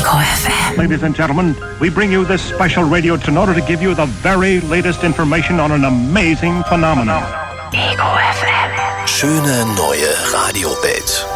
Ego FM. Ladies and gentlemen, we bring you this special radio in order to give you the very latest information on an amazing phenomenon. Ego FM. Schöne neue Radiowelt.